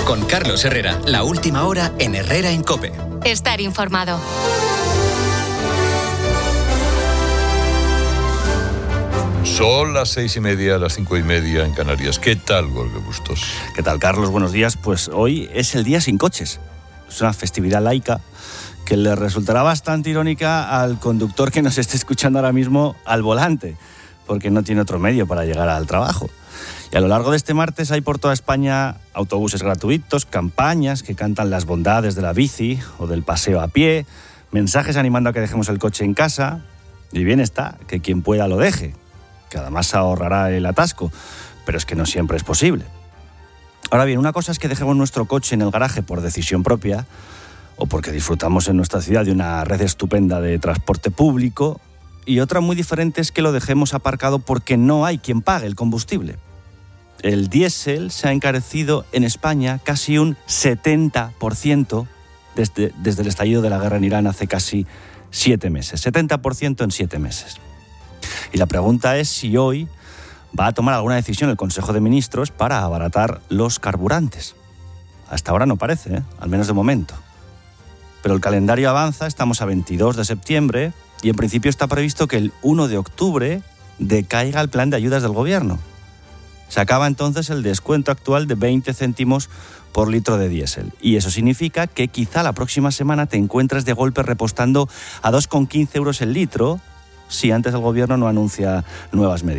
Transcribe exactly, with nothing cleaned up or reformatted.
Con Carlos Herrera, la última hora en Herrera en COPE. Estar informado. Son las seis y media, las cinco y media en Canarias. ¿Qué tal, Jorge Bustos? ¿Qué tal, Carlos? Buenos días. Pues hoy es el Día Sin Coches. Es una festividad laica que le resultará bastante irónica al conductor que nos esté escuchando ahora mismo al volante, porque no tiene otro medio para llegar al trabajo. Y a lo largo de este martes hay por toda España autobuses gratuitos, campañas que cantan las bondades de la bici o del paseo a pie, mensajes animando a que dejemos el coche en casa, y bien está, que quien pueda lo deje, que además ahorrará el atasco, pero es que no siempre es posible. Ahora bien, una cosa es que dejemos nuestro coche en el garaje por decisión propia o porque disfrutamos en nuestra ciudad de una red estupenda de transporte público, y otra muy diferente es que lo dejemos aparcado porque no hay quien pague el combustible. El diésel se ha encarecido en España casi un setenta por ciento desde, desde el estallido de la guerra en Irán hace casi siete meses. setenta por ciento en siete meses. Y la pregunta es si hoy va a tomar alguna decisión el Consejo de Ministros para abaratar los carburantes. Hasta ahora no parece, ¿eh? Al menos de momento. Pero el calendario avanza, estamos a veintidós de septiembre y en principio está previsto que el uno de octubre decaiga el plan de ayudas del gobierno. Se acaba entonces el descuento actual de veinte céntimos por litro de diésel. Y eso significa que quizá la próxima semana te encuentres de golpe repostando a dos con quince euros el litro si antes el gobierno no anuncia nuevas medidas.